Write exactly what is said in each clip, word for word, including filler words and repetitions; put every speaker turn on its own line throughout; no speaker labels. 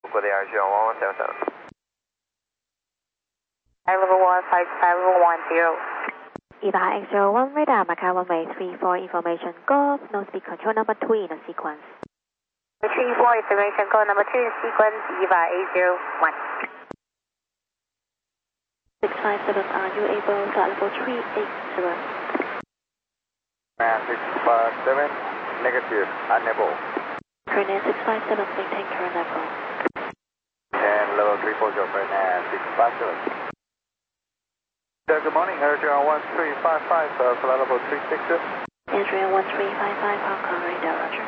for the air zero one one seven seven.
Air level one five five one zero.
Eva X zero one radar, Macau one way three four information, golf, no speed control number two in a sequence.
three four information, go number two in sequence, Eva eight zero one.
six five seven, are you able to level three eight zero?
And six five seven, negative, unable.
Trainer six five seven, maintain current level.
And level three four zero, and six five seven. Good morning, Air zero one three five five, uh, flight level three six zero.
Air one three five five, Hong Kong radar, roger.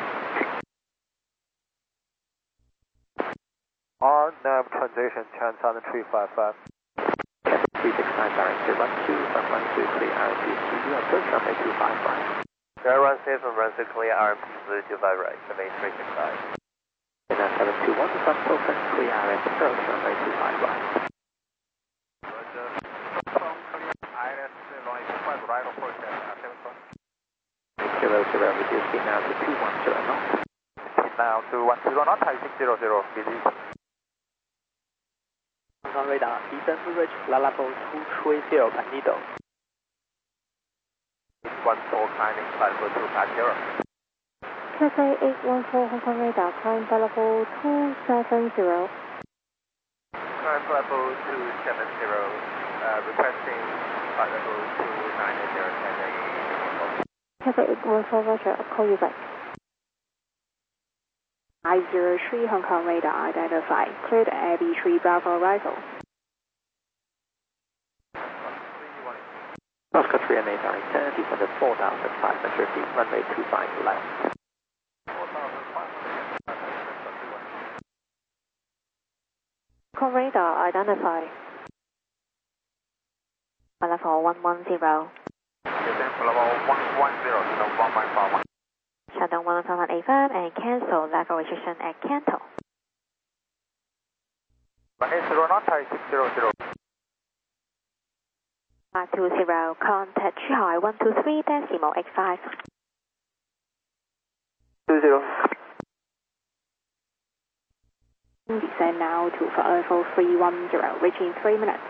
R nav transition, Chan Southern three five five. three six nine, direct to run two, from run two, clear R M P, you approach runway two five five. Air run safe from run two, clear R M P, blue two five right, seven eight three six five. And seven two one, front open, clear R M P, approach runway two five right. Right of course, zero zero, reduce speed now to two one zero knots. Speed now to one zero knots, high six zero zero, release.
On radar, descend to reach level two three zero per needle.
one four, climbing flight level two five zero.
Cathay eight one four, Hong Kong radar, climb level two seven zero.
Climb level two seven zero, uh, requesting flight level two nine zero, Cathay.
Cathay eight one four, roger, I'll call you back.
five zero three Hong Kong radar identified. Cleared A B three Bravo arrival.
Oscar three and eight are ten, descended four thousand five hundred feet, runway two five left.
Hong Kong radar identified. Level one one zero.
Level one one zero, so one one five one.
Shutdown one five one eight five and cancel level restriction at Canto.
Runway zero knot, high six zero zero.
five two zero, contact Zhuhai one two three decimal eight five.
two zero.
Descend now to level three one zero, reaching three minutes.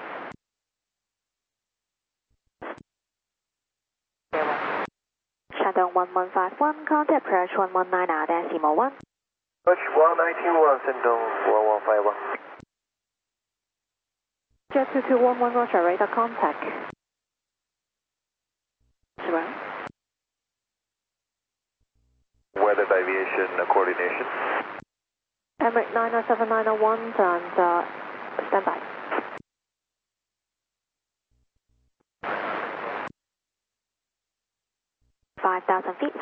Shutdown one one five one, contact approach one one nine R decimal one.
Approach one nineteen one, send down one one five one.
Jet two two one one, roger, radar contact. Zero.
Weather deviation coordination.
Emirates nine oh seven nine oh one and uh, stand by. five thousand feet.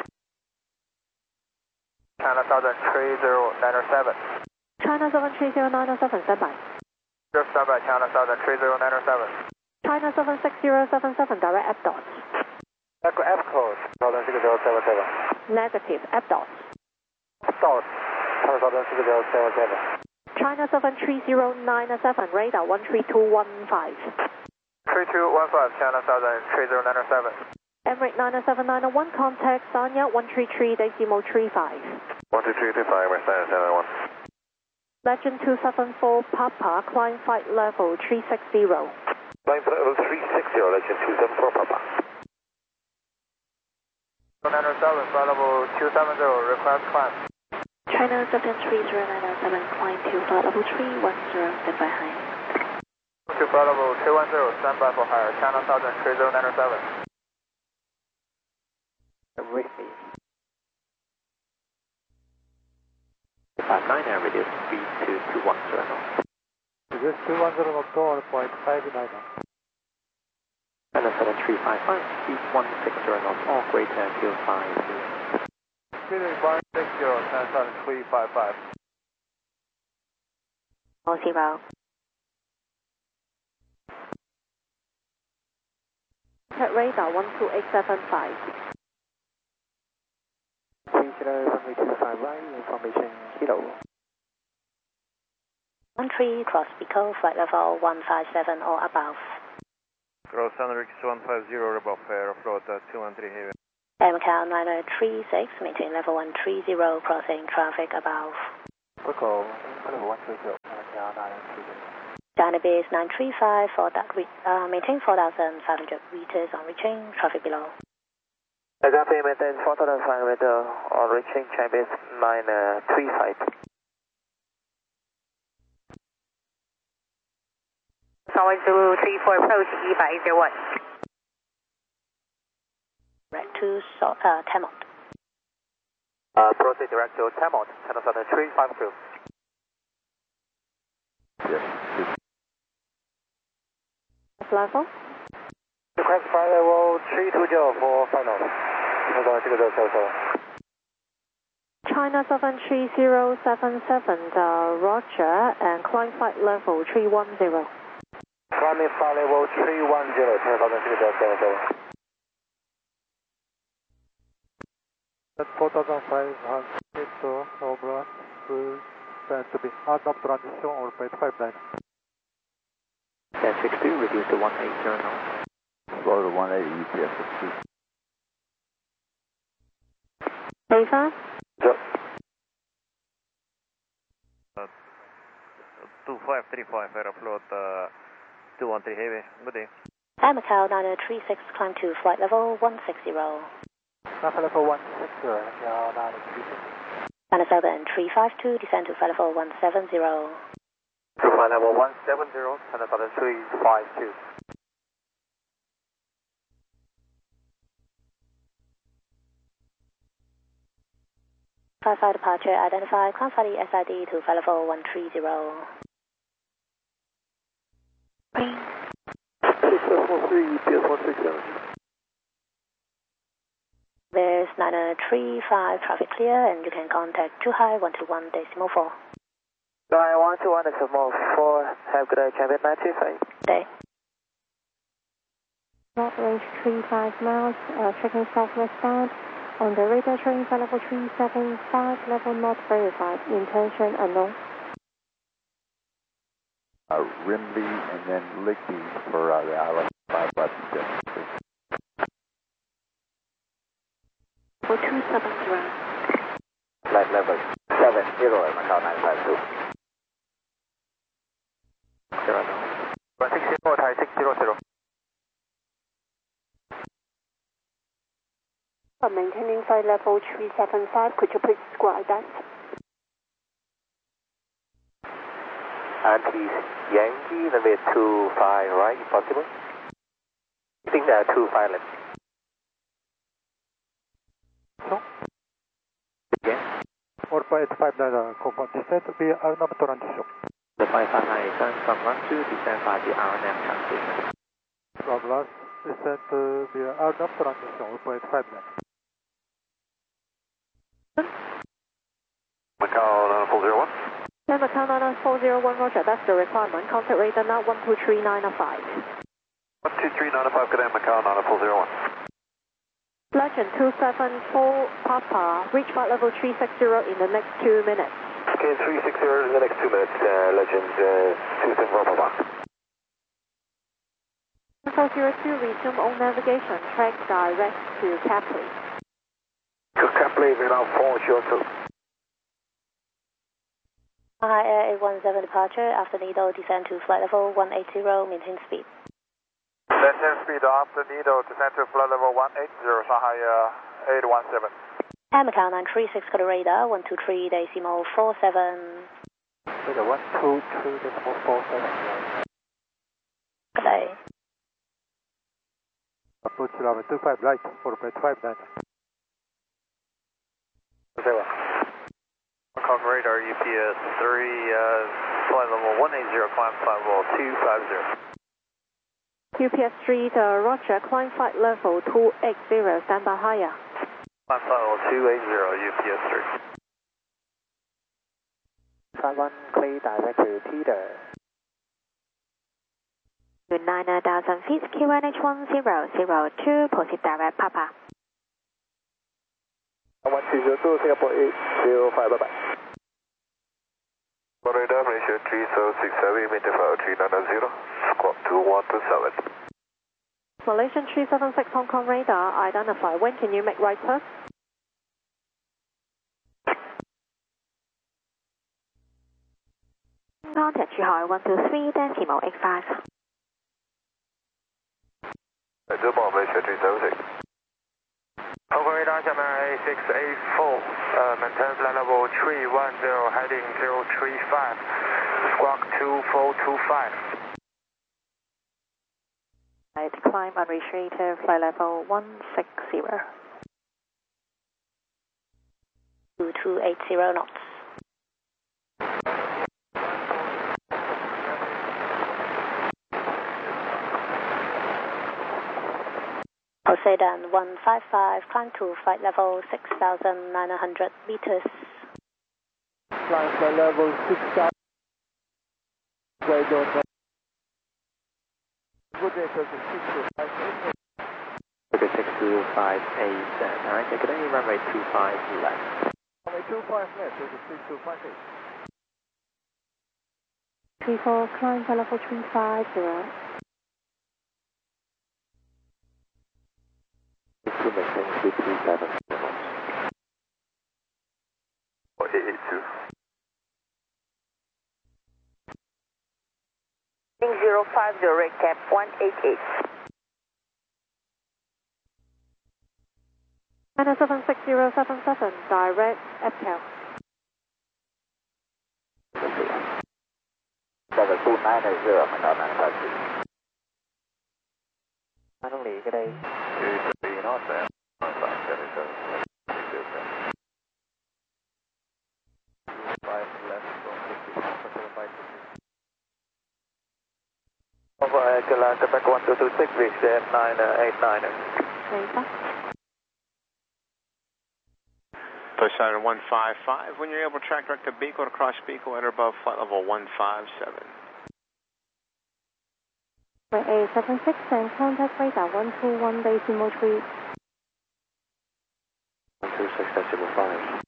China Southern three zero nine seven.
China seven three zero nine seven, stand by.
Just stand by, China Southern three zero nine seven.
China seven six zero seven seven, direct F dots.
Echo F code, Southern six zero seven seven.
Negative, F dots.
F dots, China Southern six zero seven seven.
China seven three zero nine seven, radar one three two one five.
three two one five, China Southern three zero nine seven.
Emirates nine oh seven nine oh one, contact Sanya one three three decimal three five.
one two three two five, Emirates nine seven one.
Legend two seven four Papa, climb flight level three six zero.
Climb flight level three six zero, Legend two seven four Papa. nine seven, flight level two seven zero, request climb.
China seven three zero nine seven, climb to flight level three one zero, stand by high.
To flight level three one zero, stand by for higher, China Southern three zero nine seven.
With me. five nine and reduce speed to two one zero knots.
Reduce two one zero knots, door point five nine.
And a seven three five five, speed one six zero knots, all greater until five zero.
Speed one six zero, China Southern three five five.
All zero. Cat radar one two eight seven five.
runway two five right, information kilo.
one three, cross Pico, flight level one five seven or above.
Gross Sunrix one five zero, above aeroflot two one three heavy.
M C A L nine oh three six, maintain level one three zero, crossing traffic above.
Echo
Level one two zero, Macau nine three zero.
Dynabase nine three five for that, uh, maintain four thousand five hundred meters on reaching, traffic below.
Exactly, maintain four thousand five hundred on reaching, Chinabase nine three five.
Solid Zulu three four approach, E by eight zero one. Direct to so, uh, Tamont.
Uh, proceed direct to Tamont, channel southern three five two.
Yes.
Level?
Request flight level three two zero for final.
China seven three zero seven seven, uh, Roger, and climb flight level three one zero.
Climbing flight level three one zero, channel southern six zero seven seven.
At four thousand five hundred over stand to be hard up transition or bed five nine.
ten six two, reduce to one eight zero now.
Slow to one eighty U P S sixty.
Ava?
Yep.
Uh, two five three five, Aeroflot uh, two one three Heavy, good day.
Air Macau nine three six, climb to flight level one six zero.
Traffic level one six zero, Macau nine three six.
China Southern three five two, descend to flight level one seven zero.
To flight level one seven zero, channel southern three five two.
Five five departure, identify, climb flight S I D to flight level one three zero.
six seven three, U P S one six seven.
There's nine three five, traffic clear, and you can contact two high one two one decimal four.
Nine one two one decimal four. Have a good day, Chinabase nine two five.
Day.
North range three five miles, uh, checking southwest bound. On the radar train for level three seven five, level not verified, intention unknown.
Uh, Rimby and then Licky for uh, the island five left six.
For two seven zero.
Flight level seven zero, Macau nine five two. Zero now. one six zero, Thai six zero zero.
For maintaining flight level three seven five, could you please describe that?
Antis Yankee, number two five right, if possible. I think there are two five left.
No.
Again,
Or by eight five nine, uh, compound descent to be Arnhem transition.
the five five nine is done from run two, descend by the R N M transition.
From last descent to be Arnhem transition or by eight five nine.
Macau nine four zero one.
Yeah, Macau nine four zero one, Roger, that's the requirement. Contact radar now one two three nine five.
one two three nine five, good day, Macau nine four zero one.
Legend two seven four Papa, reach flight level three six zero in the next two minutes.
Okay, three six zero in the next two minutes, uh, Legend uh, two seven four Papa.
four zero two, resume all navigation, track direct to Capley.
To Capley, now four zero two.
Hi, Air eight one seven departure, after Nido, descend to flight level one eight zero, maintain speed.
Maintain speed after Nido, descend to flight level one eight zero, Shanghai uh, eight one seven.
Air Macau nine three six, got a radar, one two three decimal four seven.
Radar one two three decimal four seven.
Good day.
Approach level two five right for bed five nine.
Zero. Macau radar U P S three, uh, flight level one eight zero, climb flight level two five zero.
U P S three, uh, Roger, climb flight level two eight zero, stand by higher.
Climb flight level two eight zero, U P S three.
Flight one, clear direct to Peter.
nine thousand feet, Q N H one zero zero two, proceed direct Papa.
one two zero two, Singapore eight zero five, bye-bye. Radar, Malaysia three seven six seven, maintain flight three nine zero, squawk two one two seven.
Malaysian three seven six Hong Kong radar, identify. When can you make right turn?
contact 珠海one two three 單字冇 X five。
誒，早幫我俾長轉走成。Hong Kong radar 下面 A six eight four， 呃 maintain flight level three one zero heading zero three five squawk two four two five。
Climb unrestricted flight level one six zero。
two two eight zero knots。 Poseidon one five five, climb to flight level six thousand nine hundred meters.
Climb flight level six thousand. Poseidon. Good day, six two five eight.
Good six two five eight, alright, take it in, runway two five left.
Runway two five left, six two five eight.
three four, climb flight level three five zero.
To maintain two three seven.
Or eight eight two.
zero five zero, rate cap one eight eight.
China seven six zero seven seven, direct F T A L.
seven two nine zero, Macau nine five two.
5公里，good day。
Two knots there. Five left from fifty-one for seven five two. Over Angela, Quebec one two two six, reach the F nine eight nine.
Later.
Poseidon one five five, when you're able to track direct to Beagle to cross Beagle at or above flight level one five seven.
A seven six and contact radar one two one decimal three.
one two six decimal five.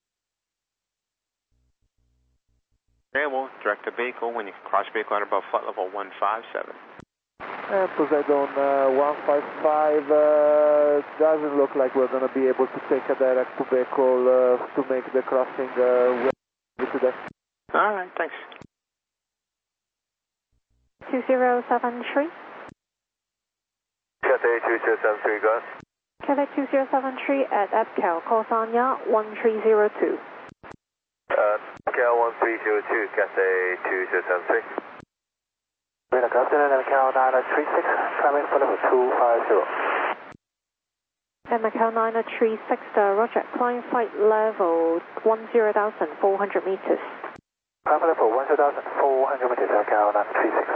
You're able direct to Beagle when you cross Beagle at or above flight level one five seven.
Uh, Poseidon uh, one five five, uh, doesn't look like we're going to be able to take a direct to Beagle uh, to make the crossing uh, today.
Alright, thanks.
two zero seven three.
Cathay two zero seven three, guys.
Cathay two zero seven three at F T A L, call Sanya one three zero two.
Uh, K L one three zero two, Cathay two zero seven three. Radar Captain and Macau nine three six, climbing for level two five zero.
At Macau nine three six, uh, Roger, climb flight level one zero thousand four hundred meters.
Climb level one zero thousand four hundred meters, Macau nine three six.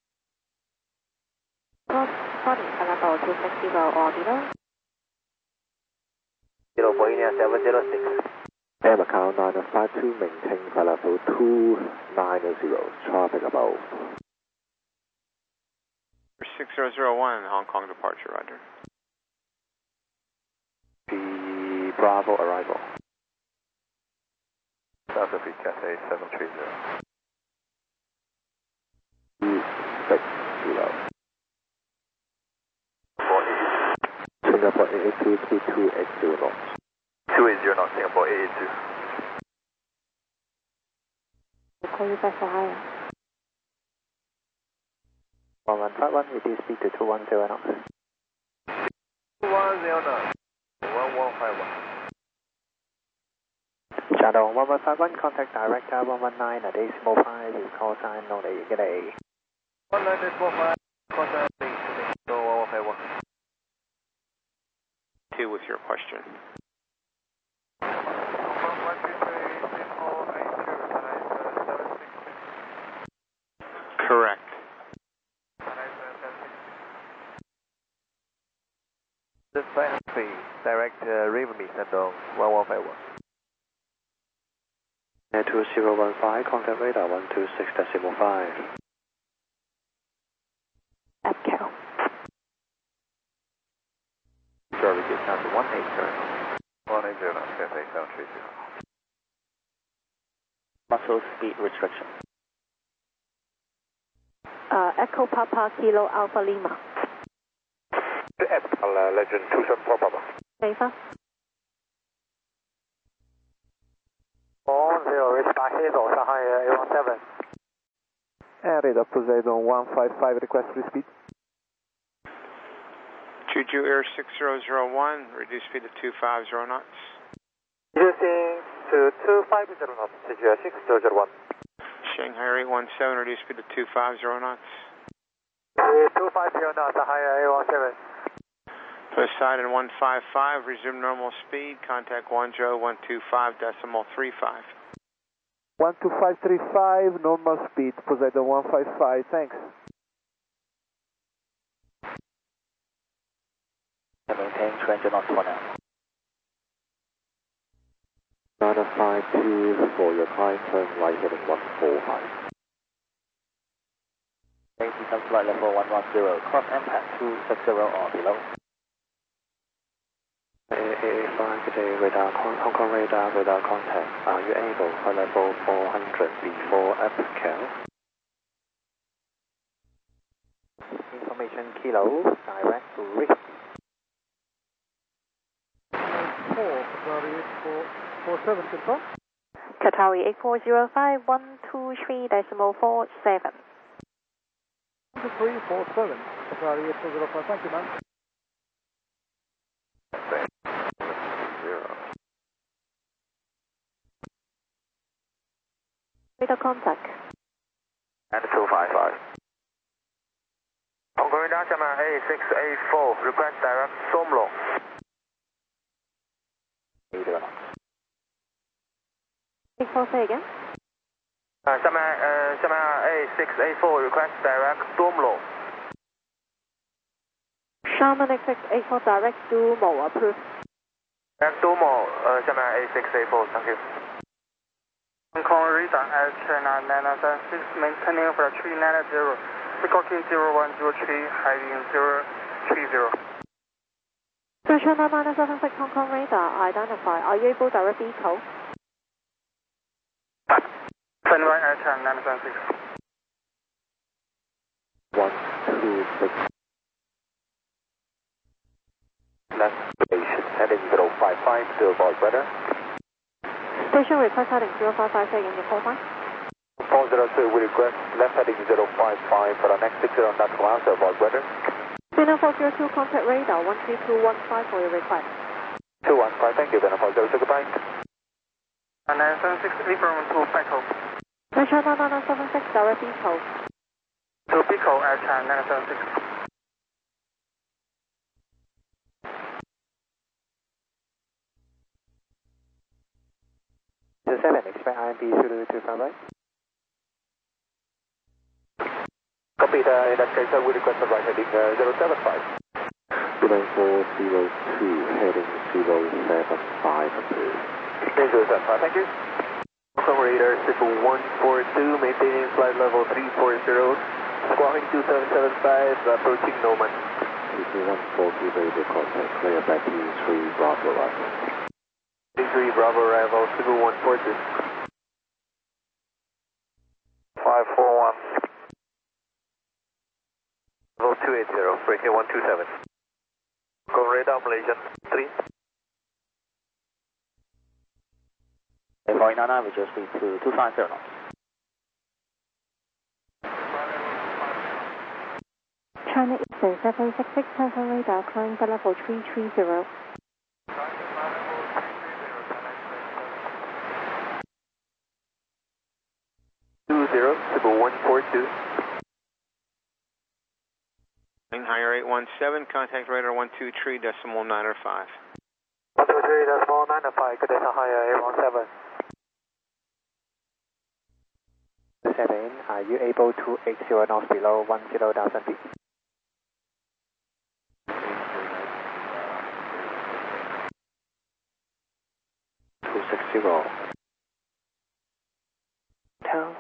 Sorry, flight level two six zero orbital.
zero point seven zero six.
Air Macau nine five two, maintain flight level two nine zero, traffic above.
six zero zero one, Hong Kong departure, roger.
The Bravo arrival.
Delta three, Cathay seven three zero.
two six zero. Singapore eight eight two, two two eight zero knots.
two eight zero knots, Singapore eight eight two.
We'll call you back for higher.
one one five one, reduce speed to two one zero knots.
two one zero knots. one one five one.
Shadow one one five one, contact director one one nine at decimal five, is call sign on the get a.
one nine decimal five, contact base, so one one five one.
Two with your question. Correct.
This final three, direct uh, river me, send on one one five one.
Air two zero one five, contact radar one two six decimal five.
F T A L.
Sure, we get down to one eight zero.
one eight zero, Cathay seven three zero.
Muscle speed restriction.
Uh, Echo Papa Kilo Alpha Lima.
F T A L, uh, Legend two seven four Papa.
Later.
four zero, reach by Hazel, Shanghai A one seven.
And radar Poseidon one five five, request free speed.
Juju Air six zero zero one, reduce speed to two five zero knots.
Reducing to two five zero knots, Juju Air six zero zero one.
Shanghai Air eight one seven, reduce speed to two five zero knots.
two five zero knots, higher eight one seven.
Poseidon one five five, resume normal speed, contact one zero one two five decimal three five.
one two five three five, normal speed, Poseidon one five five, thanks.
Maintain twenty knots for now.
nine five two for your climb, turn right heading one four five.
eighty some flight level one one zero, cross impact two six zero or below. A A five, good day, radar, Hong Kong radar, radar contact. Are you able for level four hundred before upscale? Information kilo, direct to Rick.
Qatari eight four zero five, one two three decimal four seven.
one two three four seven, Qatari eight four zero five, thank you, man.
Radar contact.
And two five five. Hong Kong radar, Shanghai A six eight four, request direct Somlo.
eight four, say again.
Uh, Shanghai, uh, Shanghai A six eight four, request direct Somlo.
Sharman X six eight four direct to Mo, approved.
Direct Domo, uh, Shanghai A six eight four, thank you.
Hong Kong radar at China nine seven six, maintaining for three nine zero, Sikorsky zero one zero three, heading zero three zero.
China nine seven six Hong Kong radar, identify. Are you able to direct vehicle?
Turn right at China nine seven six.
one two six. Left station, heading zero five five to avoid weather.
Station request heading zero five five, say again, your call sign.
four zero two, we request left heading zero five five for the next six zero knots cloud to avoid weather.
Signal four zero two, contact radar one three two one five for your request.
two one five, thank you, then four zero two, goodbye.
nine seven six, April two, Echo.
China nine seven six, direct vehicle.
To Pico at China nine seven six.
seven, expect I M P zero two five right. Copy, the, in that case, we request a right heading uh, zero seven five. Below four zero two, heading zero seven five, approved. zero seven five, thank you.
Hong Kong radar, triple one four two, maintaining flight level three four zero, squawking two seven seven five, approaching Norman.
Two one four two, radio contact, clear back to three Bravo arrival.
three Bravo arrival, triple one four two. five four one. Level two eight zero, breaking one two seven. Hong Kong radar, Malaysian, three.
Four nine nine, we just need to two five zero knots.
China Eastern seven six six, Hong Kong radar, climb to level three three zero.
two zero, triple one four two.
Shanghai Air eight one seven, contact radar one two three decimal nine or five.
one two three decimal nine five, good day, Shanghai Air eight one seven.
seven, are you able to eight zero knots below one zero thousand feet? two six zero. Tell.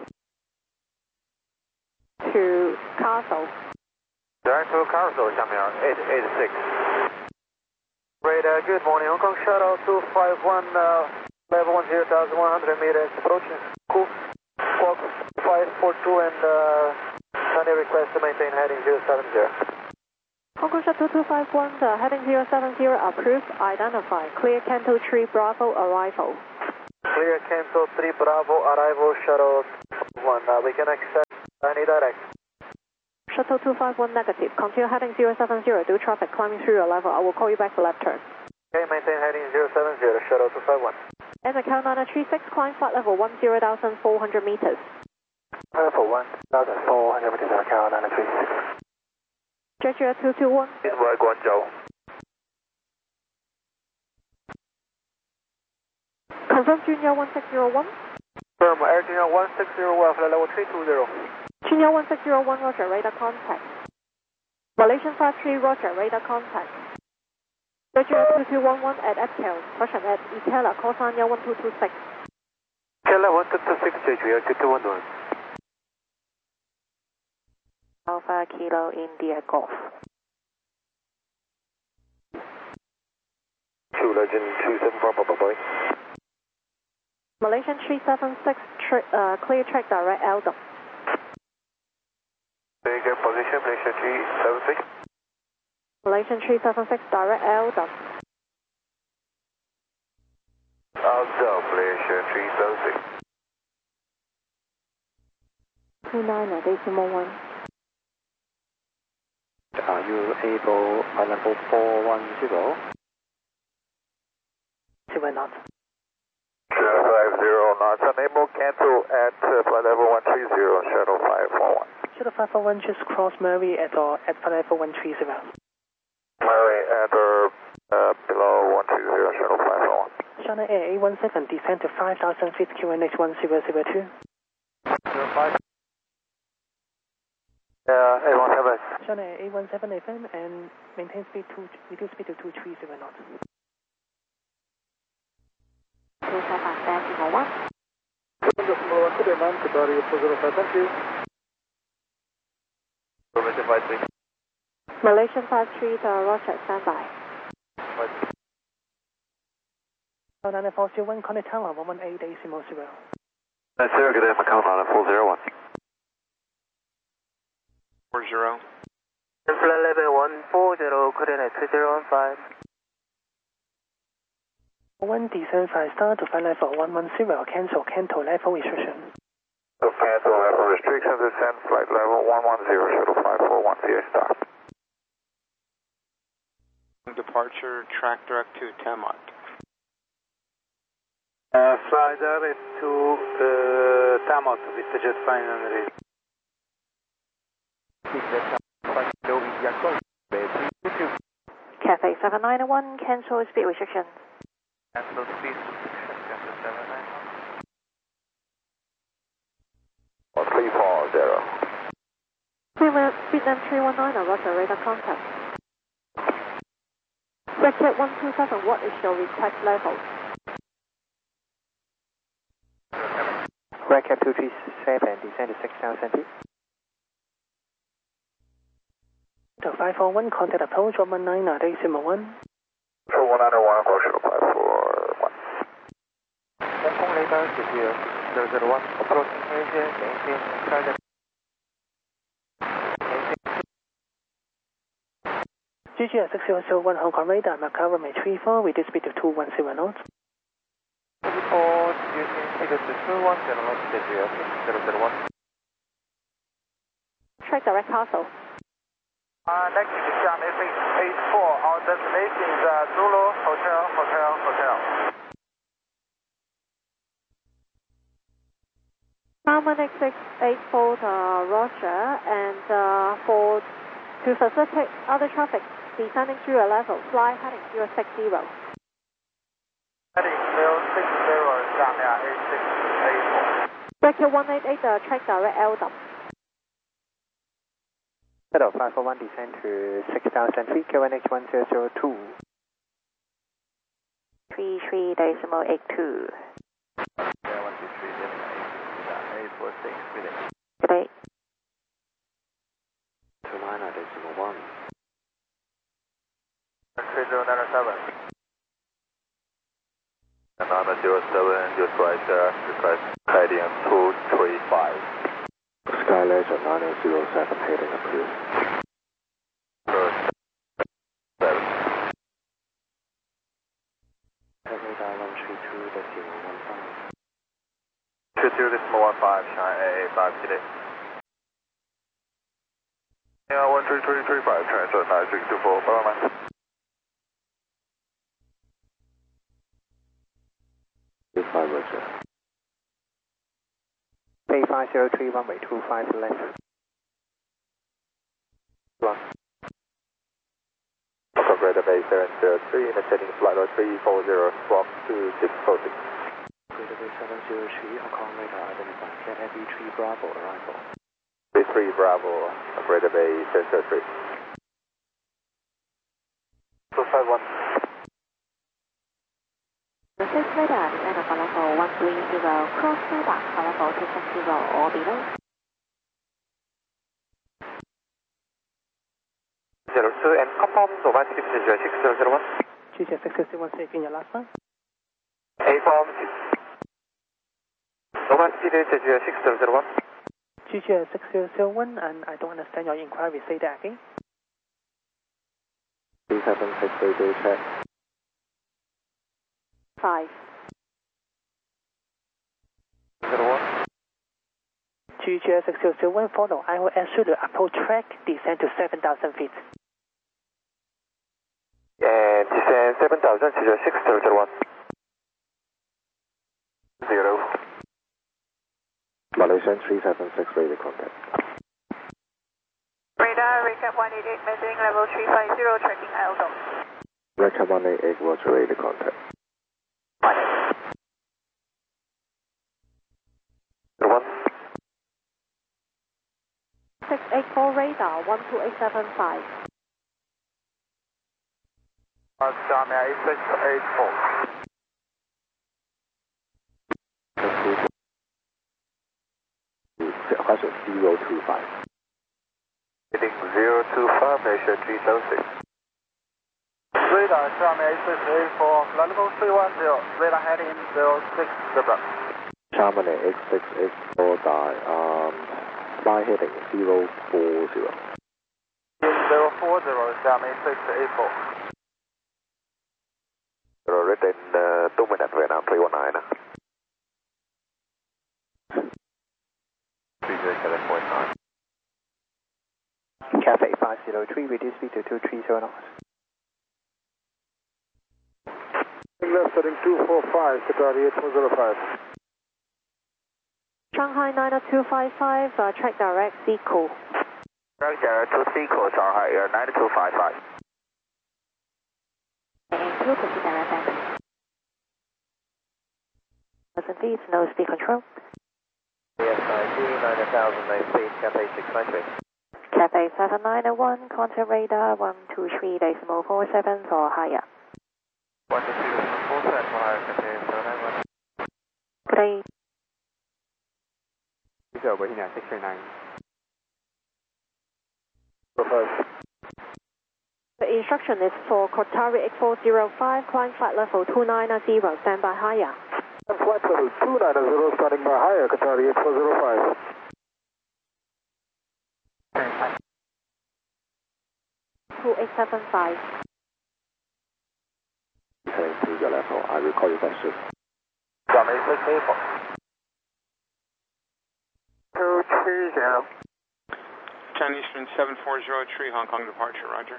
To Castle.
Direct to Castle, Shanghai eight eight six. Radar, good morning, Hong Kong Shuttle two five one, uh, level one zero thousand one hundred meters, approaching Cool. Squawk five four two and uh, Sunday request to maintain heading zero seven zero.
Hong Kong Shuttle two five one, uh, heading zero seven zero, approved, identify. Clear Canto three Bravo arrival.
Clear Canto three Bravo arrival, Shuttle one. Uh, we can accept
Any direct.
Shuttle two five one negative. Continue heading zero seven zero. Do traffic climbing through your level. I will call you back for left turn.
Okay, maintain heading zero seven zero. Shuttle two five one.
And the Carolina three six, climb flight level one zero thousand four hundred meters.
Level one thousand four hundred meters on Carolina three six.
Jeju two two one.
This way, Guangzhou.
Confirm Junior one six zero one.
Confirm Air Junior one six zero one, flight level three two zero.
Junior one six zero one, roger, radar contact. Malaysian five three, roger, radar contact. Jeju two two one one at Epcal, caution at Ikela, call sign one two two six.
Ikela one two two six, Jeju two two one one.
Alpha Kilo India Golf.
Two Legend two seven four, bye bye.
Malaysian three seven six, tra uh, clear track direct Eldon.
Take your position, Malaysian three seven six.
Malaysian three seven six, direct Eldon.
Eldon, Malaysian three seven six.
two nine decimal one.
Are you able, flight level four one zero?
Zero knot.
Zero five zero knots, unable, cancel at uh, flight level one three zero, shuttle five four one.
Shuttle five four one, just cross Murray at, uh, at flight level one three zero.
Murray at or uh, below one three zero, shuttle five four one.
China Air A one seven, descend to five thousand feet, Q N H one zero zero two.
Zero five. Yeah, A one seven.
China Air A one seven F M and maintain speed to, reduce speed to two three zero knots.
two five five decimal one.
Decimal one, good man, Qatari four zero five, thank you. Malaysian five three.
Malaysian five three, uh, roger, standby. Carolina four zero one, contact tower one one eight decimal zero.
That's zero, good afternoon, Carolina four zero one.
Four zero.
Flight level one four zero, coordinate two zero one five.
One descend five star to flight level one one zero, cancel, cancel level restriction.
So cancel level restriction, descend flight level one one zero, shuttle five four one, C A star.
Departure, track direct to Tamont.
Uh, fly direct to uh, Tamont with the jet finally.
Cathay seven nine one, cancel speed restriction.
Cancel speed restriction, Cathay seven nine one.
three four zero.
Vietnam three one nine, roger, radar contact. Red Cat one two seven, what is your request level?
Red Cap two three seven, descend to six thousand feet.
five four one, contact approach one one nine, decimal one.
So one nine one, approach shuttle five four one.
Hong Kong radar, zero zero zero one, approaching Malaysia, maintain target.
G G six zero zero one, Hong Kong radar, Macau runway three four, reduce speed to two one zero knots.
Report, using figure to two one zero one, zero zero zero one.
Track direct Castle.
Uh, next is John F X eight four. Our destination is uh, Zulu Hotel, Hotel, Hotel.
Salmon X six eight four, uh, roger, and uh, for to facilitate other traffic descending through a level, fly heading zero six zero.
Heading zero six zero, Shanghai A six eight four.
Vector one eight eight, uh, track direct Eldon.
Shuttle five four one, descend to six thousand feet, Q N H one zero zero two.
three three decimal eight two.
Yeah, one two three decimal eight four six, good day.
Good day.
Carolina decimal one.
three zero nine seven. Carolina zero seven, just right there, request heading two three five.
Skylaser nine zero seven, heading approved.
seven.
Radar one three two decimal one five.
two two decimal one five, China A A five today. Yeah, one three three three five, transfer nine six two four, power line.
two five, Roger.
Bay five zero three, runway two five left. One.
From Greater Bay seven zero three, initiating flight level three four zero, swap to six four six.
Greater Bay seven zero three, Hong Kong radar identified, Cat Heavy three Bravo, arrival.
three Bravo, Greater Bay seven zero three.
two five one.
Six radar descend at level one three zero, cross radar for level two six zero or below.
zero two and confirm Nova City zero six zero zero one. G J six zero one, in your last line.
A form.
Nova City zero six zero zero one. G J six zero zero one, and I don't understand your inquiry. Say that again.
two seven six radio check.
Five.
zero one. G J six zero zero one, follow. I will assure the approach track, descend to seven thousand feet.
And descend seven thousand, zero six zero zero one. Zero.
Malaysian three seven six, radio contact.
Radar, recap one eight eight, measuring level three five zero, tracking Aldo.
Recap one eight eight, Roger, radio contact.
Zero one.
six eight four radar, one two eight seven five.
Xiamen eight six eight four.
Question zero two five.
Heading zero two five, measure three thousand six. Radar, Xiamen eight six eight four, level three one zero, radar heading zero six zero.
Xiamen eight six eight four, die, um, fly heading zero four zero.
zero four zero, Xiamen eight six eight four.
Rồi written uh, two minutes Vietnam three one nine.
three zero seven point nine. Cafe five zero three, reduce speed to two three zero knots.
Left heading two four five, Qatar eight four zero five.
Shanghai nine two five five, uh, track direct, Seco.
Track direct to Seco, Shanghai Air nine two five five.
And you proceed direct back. Thousand feet, no speed control.
Yes, I see nine thousand, nine speed, Cafe six nine three.
Cafe seven nine one, contact radar one two three decimal four seven or higher.
one two three decimal four seven for higher, Cafe seven nine one.
Good day.
Zero, waiting at six three nine.
The instruction is for Qatari eight four zero five, climb flight level two nine zero, stand by higher.
Flight level two nine zero, starting by higher, Qatari eight four zero five.
two eight seven five.
Heading to your level, I will call you back soon.
Xiamen eight six eight four. two three zero.
Chinese Eastern seven four zero three, Hong Kong departure, roger.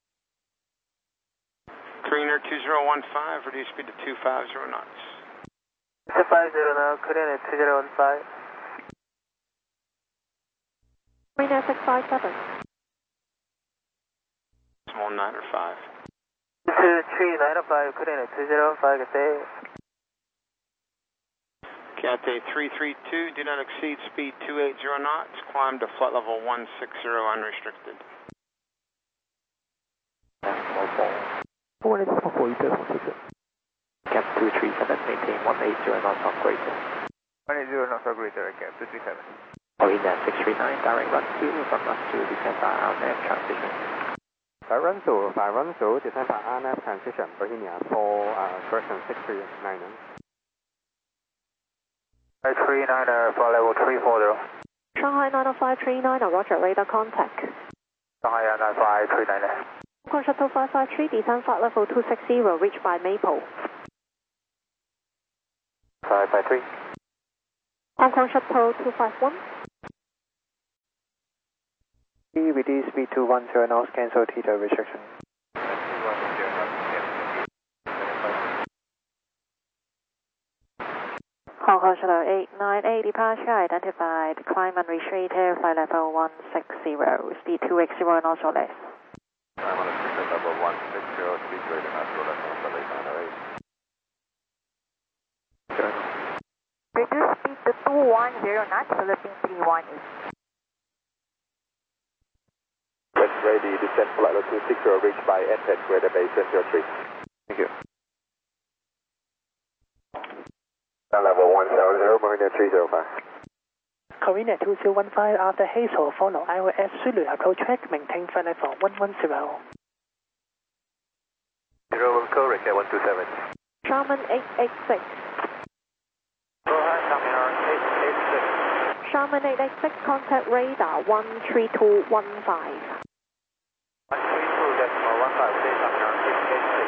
Greener two zero one five, reduce speed to two five zero knots.
two five zero now, Greener two zero one five.
Greener six five seven.
Small nine or five.
two three nine five, Greener two zero one five, good day.
Cathay three three two, do not exceed speed two eight zero knots, climb to flight level one six zero unrestricted.
Cap two three seven, maintain one eight zero knots on greater.
one eight zero knots on greater, cap two three seven.
Marina six three nine, direct run two, from run two, descend by R N F transition.
By run two, by run two, descend by R N F transition, Bohemia for uh, correction six three nine.
five three nine, for level three four zero.
Shanghai nine five three nine, roger, radar contact.
Shanghai nine five three nine.
Hong Kong Shuttle five five three, descend flight level two six zero, reached by Maple.
five five three.
Hong Kong Shuttle two five one.
Reduce speed to one zero knots, cancel Theta restriction.
Hong Kong Shuttle eight nine eight departure identified, climb and retreat here, flight level one six zero, speed two x zero knots or less.
I'm on a speed level one six zero, speed greater than zero, that's on eight nine eight.
Reduce speed to two one zero knots, Philippine three one eight.
West ready, descent flight level two six zero, reached by N ten, Greater Bay zero three. Thank you. Level one zero zero, Marina three zero five.
Korea two zero one five after Hazel, follow I O S Zulu, approach track, maintain flight level one one zero.
Zero Korea one two seven.
Sharman eight eight six.
Go ahead, Sharman eight eight six.
Sharman eight eight six, contact radar one three two one five.
one three two decimal one five, Sharman eight eight six.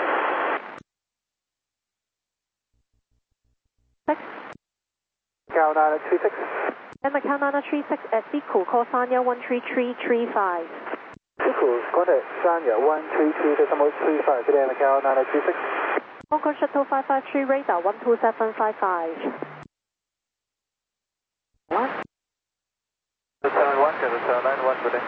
Six.
Macau nine three six.
And Macau nine three six at Biku, call Sanya one three three three five.
Biku, contact Sanya one three three decimal three five, today Macau nine three six.
Hong Kong Shuttle five five three radar one two seven five five.
What?
seven one, seven nine one, today.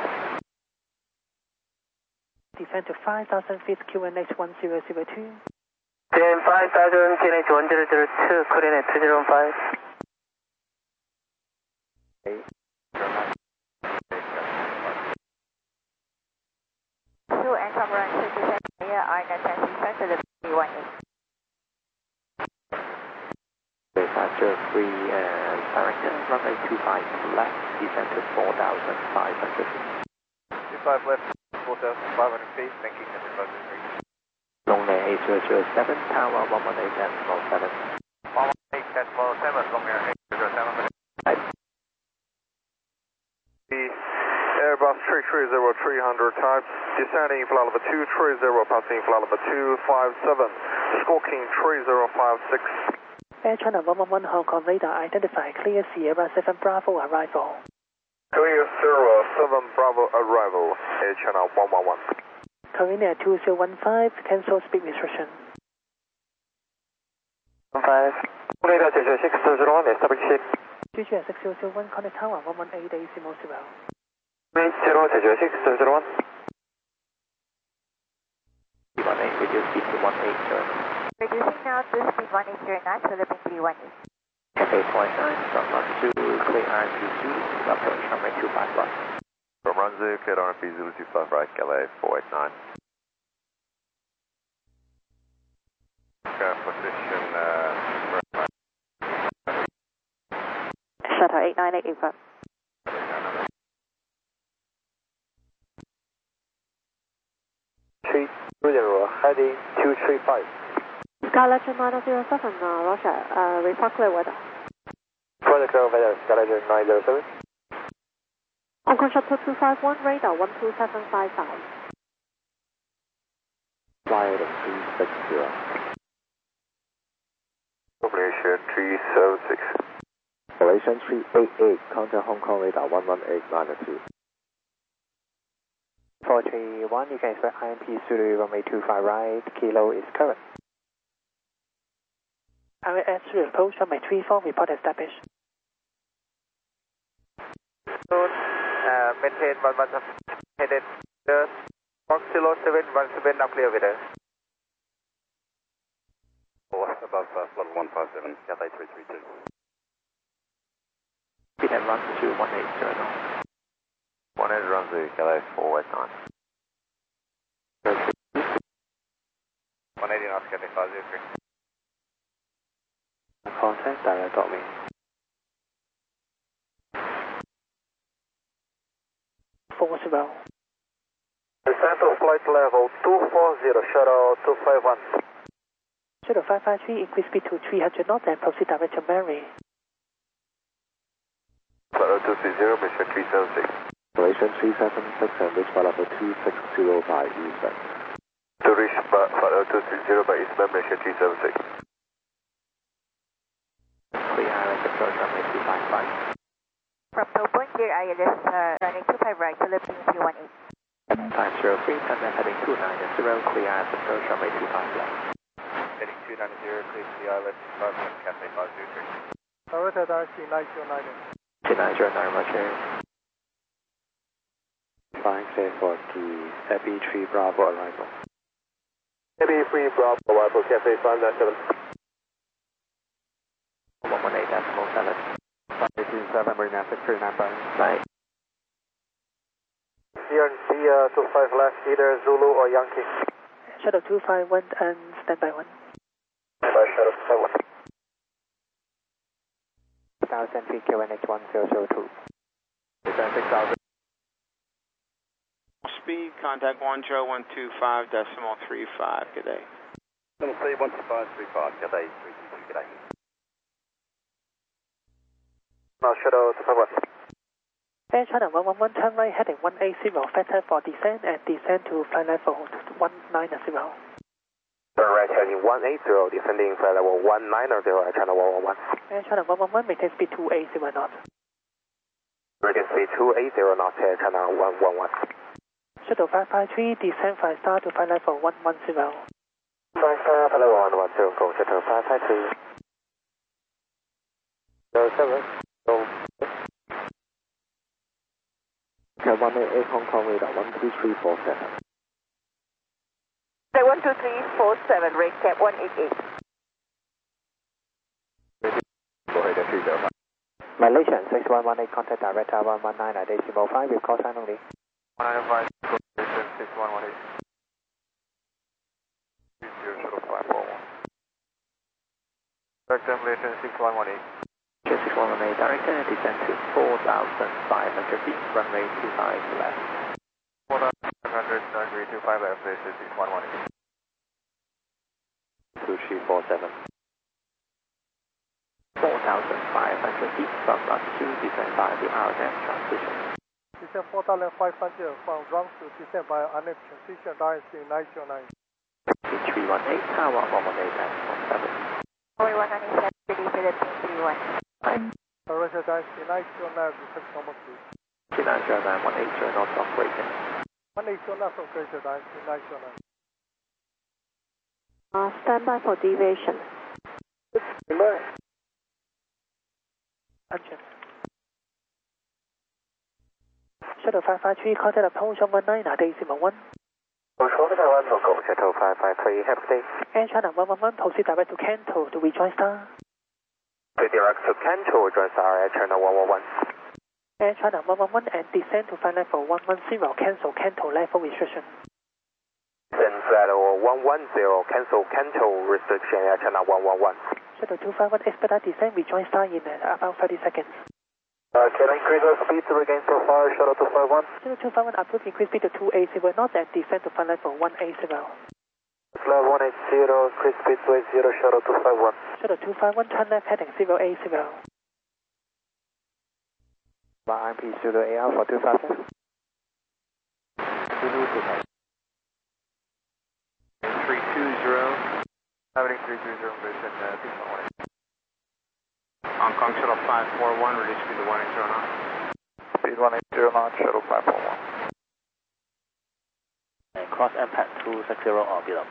Descend to five thousand feet, Q N H one zero zero two.
Then five thousand, Q N H one zero zero two, coordinate two zero five.
Two and from run two to seven here are the transition to the three one eight.
Departure three and Barrington, runway two five left, descend to four thousand five hundred. two five left, four thousand five hundred feet, making the departure three. Lonely eight zero zero seven, tower one one eight decimal seven. one one eight decimal seven, Lonely eight zero zero seven.
The Airbus three three zero three hundred type, descending flight level two three zero, passing flight level two five seven, squawking three zero five six.
Air China one one one Hong Kong radar identified, clear Sierra seven Bravo arrival.
Clear Sierra seven Bravo arrival, Air China one one one.
Korea two zero one five, cancel speed restriction.
five. Radar six zero six zero one, establish shape.
G G S six zero zero one, contact tower one one eight decimal zero.
zero zero six zero one. one eight, reduce speed to one eight zero.
Reducing now to speed one eight zero knots, Philippine three one eight.
eight point nine, from run two, clear R P Zulu, approach runway two five right.
From run zero, clear R P Zulu two five right, Calais four eight nine. Okay, position, uh,
Shuttle eight nine eight eight.
three zero, heading two three five.
Skylegend nine zero seven, uh, Roger, uh, report clear weather.
Further clear weather, Skylegend nine zero seven.
Hong Kong Shuttle two five one, radar one two seven five five.
Flight three six zero.
Malaysia three seven six.
Malaysian three eight eight, contact Hong Kong radar one one eight nine two. four three one, you can expect I M P Zulu runway two five right, kilo is current.
I O S Zulu, approach runway three four, report established.
Soon, uh, maintain one one seven, headed uh, Fox zero seven one seven, now clear with us.
Oh, above uh, level one five seven, Cathay three three two.
Speed and run to one eight zero now.
one eight run zero, Calais four eight nine.
one eighty knots, Cathay five zero three.
Contact direct dot me.
four zero.
Descent to flight level two four zero, shuttle two five one.
Shuttle five five three, increase speed to three hundred knots and proceed direct to Mary.
Flight two six zero, Malaysia three seven six.
Malaysian three seven six and reach flight level two six zero by eastbound.
To reach flight two six zero by eastbound, Malaysia three seven six.
Clear island approach runway two five five.
From Tow Point, clear I L S uh, running two five right to left three one eight.
Time zero three, turn left heading two nine zero, clear as approach runway two five left.
Heading two nine zero, clear to the I L S department, Cathay five zero three.
Toyota Taxi nine zero nine.
two nine zero nine, roger.
Flying clear for the Abbey three Bravo arrival.
Abbey three Bravo arrival, Cathay five nine seven.
one one eight decimal seven.
five eighteen seven, Marina six three nine five.
Right.
C R C uh, two five left, either Zulu or Yankee.
Shuttle two five one and standby one.
Standby Shuttle two five one.
six thousand feet, Q N H one zero zero two.
six thousand.
Speed, contact one zero one two five decimal three five, good day.
Number three one two five three five, good day, three two two, good day.
No, Shuttle two five one.
Air China one one one, turn right heading one eight zero, factor for descent and descend to flight level one nine zero.
Turn right heading one eight zero, descending flight level one nine zero, Air China one one one.
Air China one one one, maintain speed two eight zero knots.
Maintain speed two eight zero knots, Air China one one one.
Shuttle five five three, descend five star to flight level one one zero.
five star, flight level one one zero, go Shuttle five five three. zero seven, go. one eight eight Hong Kong radar, one two three four seven.
one two three four seven, rate cap one eight eight.
Go ahead, three zero five.
Malaysian six one one eight, contact director one one nine at decimal five with call sign only.
one nine five, six one one eight. three zero shuttle five four one. Direct Malaysian six one one eight.
six one one eight, director, descend to four thousand five hundred feet, runway two five left.
four thousand five hundred, runway two five left, this is six one one eight.
two three four seven. four thousand five hundred feet from run two, descend by the R F transition.
Descend four thousand five hundred from run to descend by R F transition, R S C nine zero nine.
three one eight, tower one one eight decimal seven.
Only one nine seven, ready for the three one.
Toyota Taxi nine zero nine, request normal speed.
two nine zero nine, one eight zero knots operating.
one eight zero knots operator, Taxi nine zero nine.
Uh, standby for deviation.
Standby.
Engine. Shuttle five five three, contact approach one one nine at decimal one.
Shuttle five five three, have a day.
Air China one one one, proceed direct to Kanto to rejoin star.
Direct to Kanto, join star, Air China one one one.
Air China one one one and descend to flight level one one zero, cancel Kanto level restriction.
Descend flight level one one zero, cancel Kanto restriction, Air China one one one.
Shuttle two five one, expedite descent, rejoin star in uh, about thirty seconds.
Uh, can I increase our speed to regain so far, Shuttle two five one?
Shuttle two five one, approved increase speed to two eight zero knots and descend to flight level one eight zero.
Flight one eight zero, increase speed two eight zero, Shuttle two five one.
Shuttle two five one, turn left heading zero eight zero.
I M P Zulu A R for two five seven.
Zulu two five. three two zero, having three two zero, position uh, six one one eight.
Hong Kong Shuttle five four one, reduce speed to one eight zero knots.
Speed one eight zero knots, Shuttle five four one.
And cross impact two six zero or below.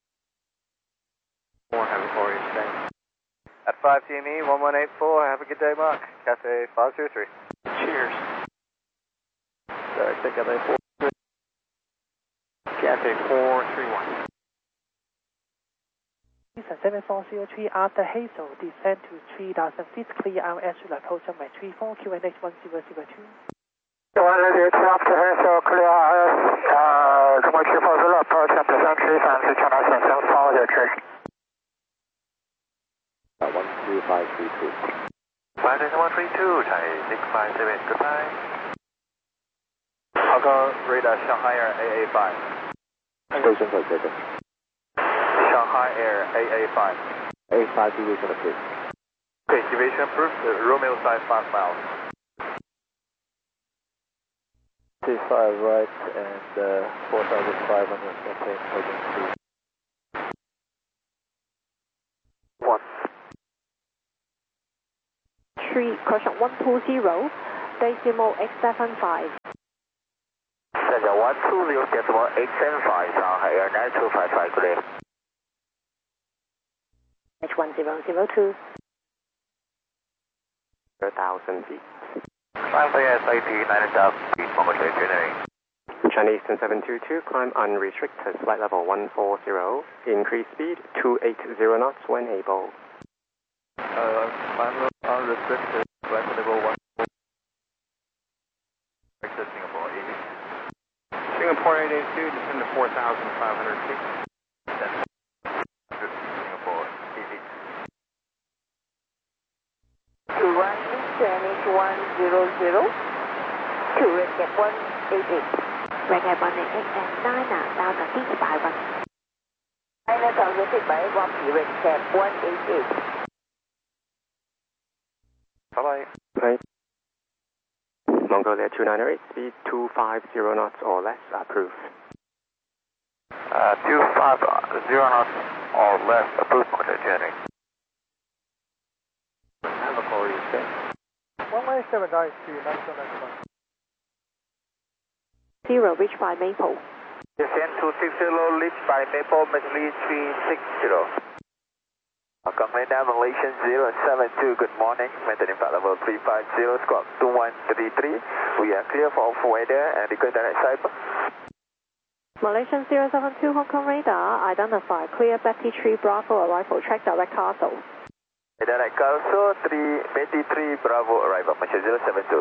four, have a four each day.
At five T M E, one one eight four, have a good day, Mark. Cathay five zero three.
Cheers.
Direct to Cathay four.
Cathay four three one.
seven four zero three after Hazel, descend to three thousand feet, clear R S to approach runway three four, Q N H one zero zero two.
one zero two after Hazel, clear R S, uh, runway three four zero, approach and descend three thousand feet, channel seven four zero three.
one three five three two.
five one three two, Thai six five seven, goodbye. Hong Kong radar Shanghai Air A A five.
Station code seven.
Shanghai Air A A five.
A five deviation approved.
Okay, deviation approved, uh, Romeo side five miles.
T five right and uh, four thousand five hundred, maintain heading two.
Three, caution one two zero,
decimal eight seven five.
现在 one two zero decimal eight seven five, Shanghai Air nine two five five, good day.
H one zero zero two.
one thousand feet.
Shanghai S A T nine thousand feet, momentarily generating.
China Eastern seven two two, climb unrestricted, flight level one four zero, increase speed two eighty knots when able.
Uh, climb unrestricted, flight level one four zero, Singapore eighty.
Singapore eight eight two, descend to four thousand five hundred feet.
Singapore eighty.
two one, H one zero zero, two red cap one eight eight.
Red cap one eight eight and nine thousand feet by one.
nine thousand feet by one, red cap one eight eight.
Bye bye.
Right. Mongolia two nine eight, speed two fifty knots or less, approved.
Uh, two fifty knots or less, approved, momentarily generating.
Have a call, you say.
one one seven nine two, nine seven nine.
Zero, reach by Maple.
Descend two six zero, reach by Maple, Malaysia three six zero. Company down Malaysian zero seven two, good morning. Maintaining flight level three five zero, squawk two one three three. We are clear for all weather and request direct cyber.
Malaysian zero seven two, Hong Kong radar, identify, clear Betty three Bravo, arrival, track direct Castle.
Direct Castle, three, Betty three Bravo, arrival, Malaysia zero seven two.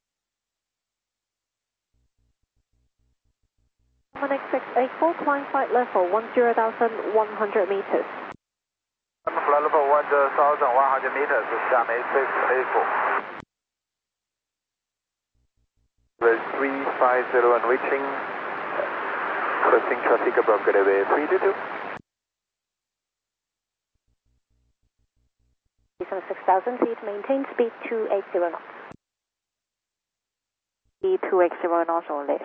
one X six eight four, climb flight level ten thousand one hundred meters.
Flight level one thousand one hundred meters, Xiamen six eight four.
three five zero and reaching, crossing traffic above Gateway three two two.
six thousand feet, maintain speed two eighty knots.
Speed two eighty knots or less.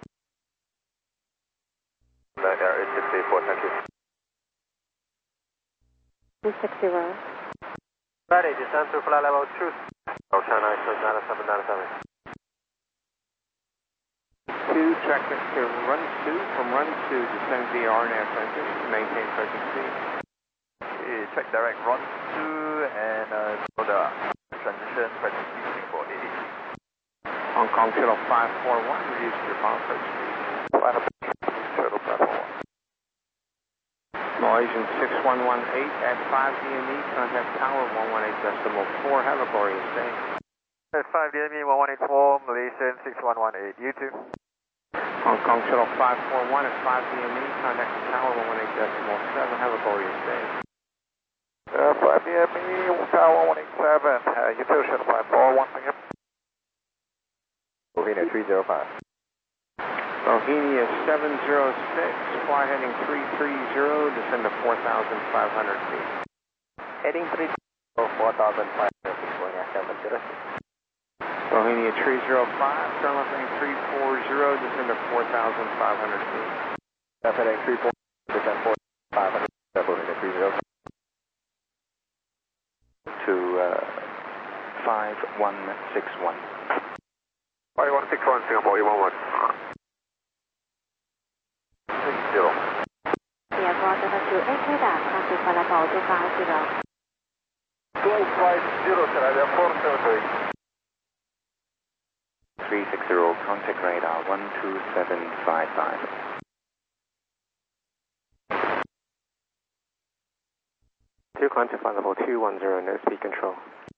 Nine Air eight six eight four, thank you.
two sixty.
Ready, descend to flight level two.
Oh, China Eastern nine seven nine seven.
Two, traffic to run two, from run two, descend via R N A transition, maintain present speed.
Okay, check direct run two and uh, for the transition, present speed, Singapore eighty.
Hong Kong Shuttle five four one, reduce your bomb approach speed.
Final Shuttle platform one.
Malaysian six one one eight at five D M E, contact tower one one eight decimal four, have a glorious day.
At five D M E one one eight four, Malaysian six one one eight, you too.
Hong Kong Shuttle five four one at five D M E, contact the tower one one eight decimal seven, have a glorious day.
Uh, five D M E, tower one one eight seven, uh, you too, Shuttle five four one, thank you. Bohemia three zero five.
Bohemia seven zero six, fly heading three three zero, descend to four thousand five hundred feet.
Heading three zero, four thousand five hundred feet, Bohemia seven zero six.
Bohemia three zero five, turn left heading three four zero, descend to four thousand five hundred feet.
Left heading three four, descend four thousand five hundred feet, Bohemia three zero five. To uh, five one six one.
five one six one, Singapore eight one one.
six zero.
Singapore seven two eight radar, contact flight level two five zero.
two five zero, Canada four seven three. three six zero, contact radar one two seven five five.
Two, contact flight level two one zero, no speed control.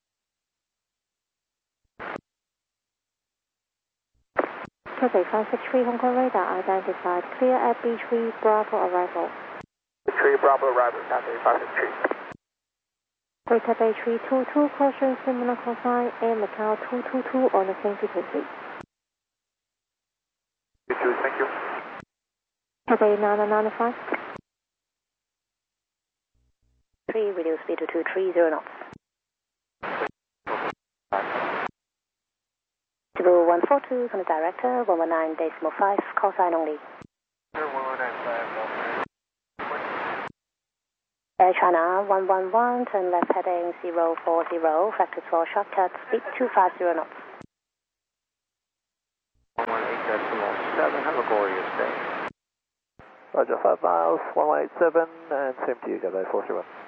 Cathay five six three, Hong Kong radar identified, clear at B three Bravo arrival.
B three Bravo arrival, Cathay five six three.
Greater Bay three two two, caution similar call sign, Air Macau two two two on the same frequency.
You too, thank you.
Cathay nine nine five.
three, reduce speed to two three zero knots. Cebu one four two, from the director, one one nine decimal five, call sign only. Air China one one one, turn left heading zero four zero, factor four shortcut, speed two five zero knots.
decimal seven. Have a glorious day.
Roger, five miles, one one eight seven, and same to you, Gabay four three one.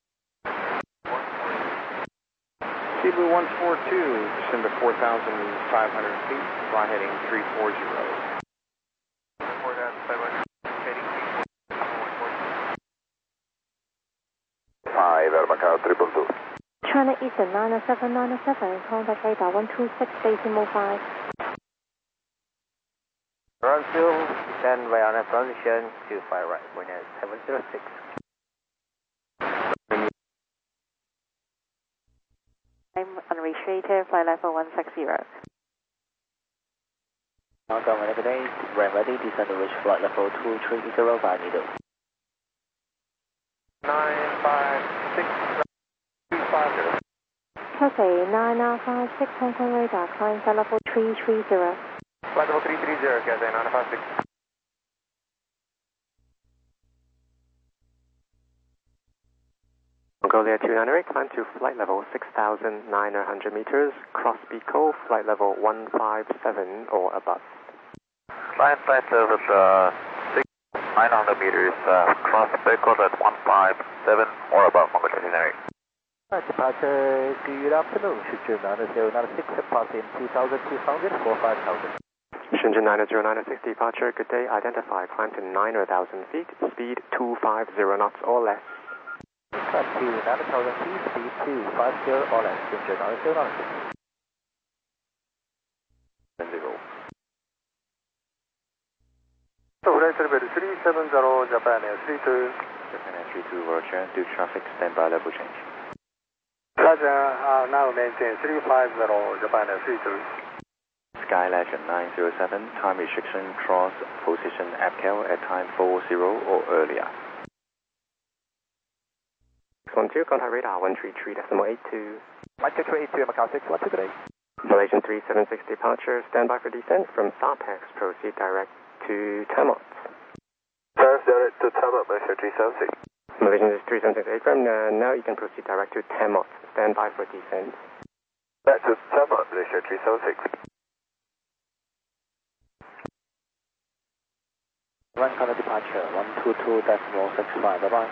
Cebu one four two, descend to four thousand five hundred feet, fly heading three four zero.
four thousand five hundred, heading
five, Air Macau triple two.
China Eastern nine seven nine seven, contact radar one two six decimal five.
Ground fuel, stand by on a transition to fire right, point at seven zero six.
I'm unrestricted, flight level one six zero.
Montgomery, good day, ramp ready, descend to reach flight level two three zero five meters. nine five six two five zero.
Cathay nine nine five six, Hong Kong radar, climb flight level three three zero.
Flight level three three zero, Cathay nine five six.
Mongolia two nine eight, climb to flight level six thousand nine hundred meters, cross speed call, flight level one five seven or above.
Climb flight level uh, six thousand nine hundred meters, uh, cross speed call at one five seven or above, Mongolia two nine eight. Right, departure, good afternoon, Shenzhen nine zero nine six, passing two thousand two hundred for five thousand.
Shenzhen nine zero nine six, departure, good day, identify, climb to nine thousand feet, speed two five zero knots or less.
Climb to nine thousand feet, speed two five zero or less, Shenzhen nine zero nine six. Zero.
Flight level three seven zero, Japan Air three two.
Japan Air three two, Roger, do traffic, standby level change.
Roger, uh, now maintain three five zero, Japan Air three two.
Sky Legend nine zero seven, time restriction, cross position A P C A L at time four zero or earlier.
six one two, contact radar one three three decimal eight two.
one two three eight two, Macau six one two three.
Malaysian three seven six, departure, standby for descent from Sarpex, proceed direct to Tamot.
Paris direct to Tamot, Malaysia three seven six.
Malaysian three seven six Airframe, uh, now you can proceed direct to Tamot, standby for descent.
Back to Tamot, Malaysia three seven six.
One corner departure, one two two decimal six five, bye bye.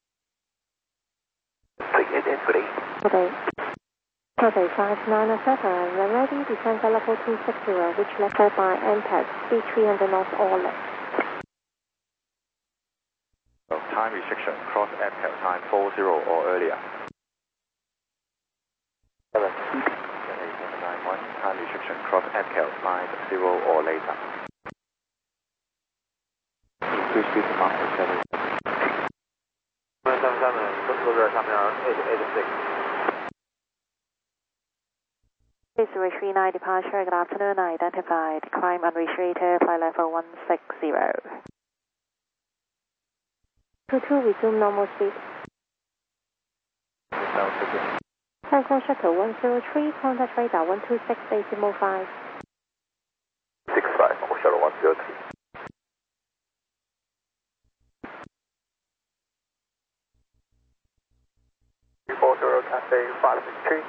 Take it in, good day.
Okay. Cathay five nine seven, when ready, descend to level two six zero, reach level by M P E G, speed three hundred knots or less.
So, time restriction, cross A P C A L time four zero or earlier.
seven.
eight one nine one, time restriction, cross A P C A L five zero or later.
Increase speed to Mach seven. seven seven seven, Google coming out eight eight six.
This is three nine departure, good afternoon, identified, climb unrestricted, flight level one six zero.
two two, resume normal speed. Hong Kong Shuttle one zero three, contact radar one two six decimal five.
six five, Hong Kong Shuttle one zero three.
four zero, Cathay five six three.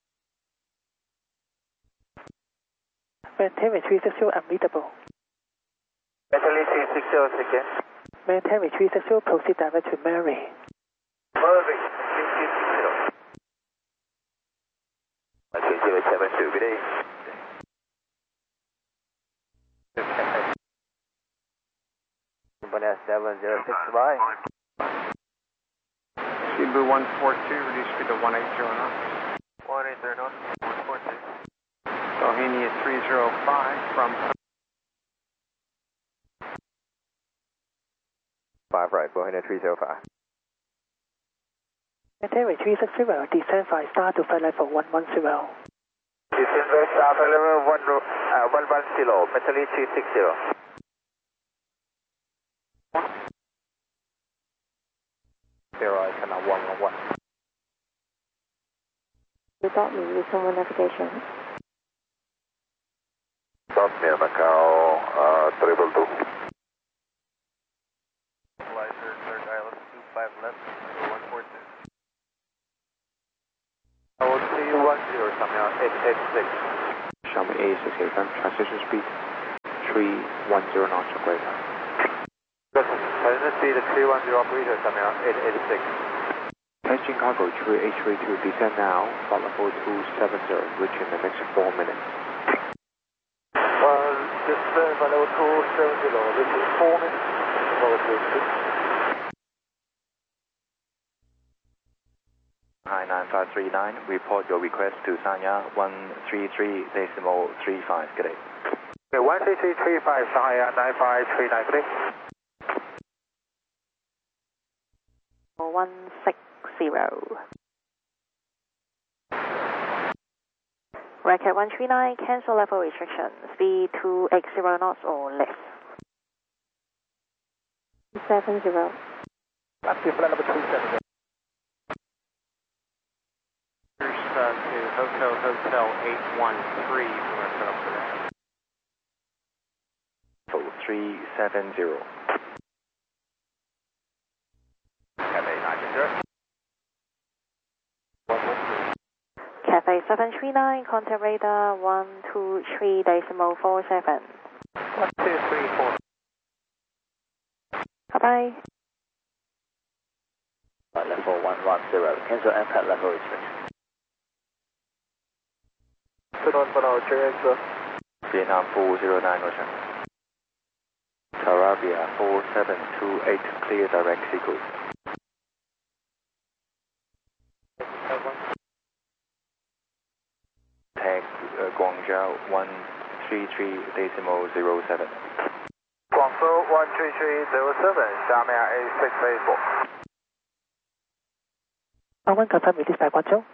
Maintain retreat six zero unreadable.
Italy three six zero again.
Maintain retreat six zero, proceed direct to Mary.
Murray, three three six zero. three zero seven two, good day. Company seven zero six, bye.
Cebu one four two, reduce speed to one eight zero knots.
one eight zero knots, one four two.
Doheny at three zero five from
five right, Bohemia three zero five.
Maintain retreat six zero, descend five star to flight level one one zero.
Descend five star, flight level one one zero, Italy three six zero. Zero, I cannot one one one.
Without me, resume navigation.
Stop near Macau, uh, triple two.
Flight third, third island, two five left, one four two. I will see you one zero, coming out eight eight six.
Xiaomi A six eight, transition speed.
three one zero knots or greater.
Present speed three one zero operator, coming out eight eighty-six.
Testing cargo three eight three two, descend now, flight level two seven zero, reach in the next four minutes.
Well, descend flight level two seven zero, reach in four minutes.
Hi nine five three nine, report your request to Sanya one three three decimal three five, good day.
Okay, one three three three five, Sanya nine five three nine, good day.
one six zero. Record one three nine, cancel level restriction, speed two eighty knots or less.
seven zero.
Active flight level two seven zero. Uh, to Hotel Hotel eight one three, we're set up for that.
Oh, three seven zero.
Cafe nine zero.
Cafe seven three nine, contact radar one two three decimal four seven.
one two three four.
Bye bye.
Level one one zero, cancel impact level restriction. Good on for our J
Vietnam four zero nine, Roger. Tarabia four seven two eight, clear direct sequence. Tag uh, Guangzhou one three three decimal zero seven.
Guangzhou one three three zero seven, Xiamen eight six eight four.
I want to confirm with this by Guangzhou.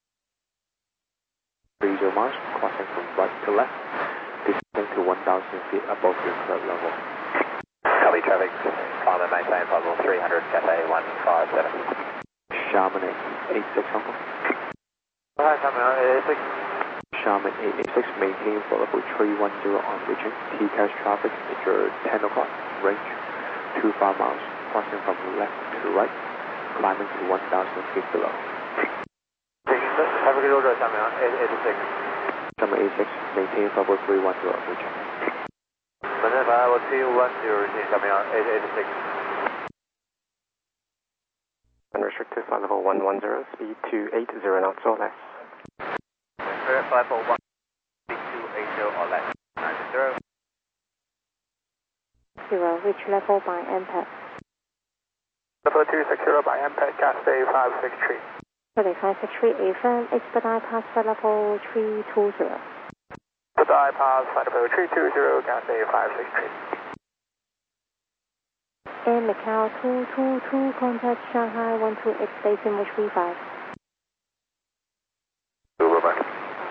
three zero miles, crossing from right to left, descending to one thousand feet above your current level.
Copy traffic, climb and maintain level three hundred, Cafe one five seven.
Xiamen eight six, Uncle.
Hi, Xiamen eight six.
Xiamen eight eight six, maintain for level three one zero on reaching. T-Cash traffic, major ten o'clock, range two five miles, crossing from left to right, climbing to one thousand feet below.
Have a good order, Xiamen eight eighty-six.
Xiamen eight six, maintain level three one zero on reaching.
Maintain level two one zero, Xiamen eight eighty-six.
Unrestricted flight level one one zero, speed two eighty knots or less.
Flight level one, speed two eighty or less. nine zero.
Zero, reach level by M P A C.
Level two six zero by M P A C, Cathay five six three.
Cathay five six three, affirm, expedite past flight level three two zero.
Expedite past flight level three two zero, Cathay five six three.
Air Macau two two two, contact Shanghai one two eight decimal three five.
Over.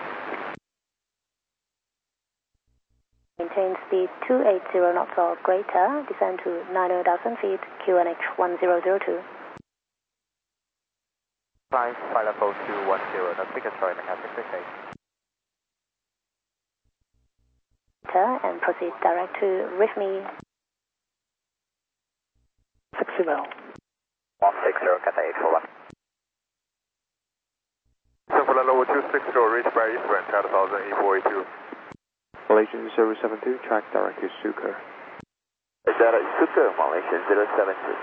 Maintain speed two eighty knots or greater, descend to nine thousand feet, Q N H one zero zero two.
Climb flight level two one zero, the biggest right in Cathay six eight.
And proceed direct to Rifmi.
six zero.
one six zero, Cathay eight four one. So flight level two six zero, reach by Eastern, ten thousand E four eight two.
Malaysian zero seven two, track direct to Sucre.
Is that a Sucre, Malaysian zero seven two?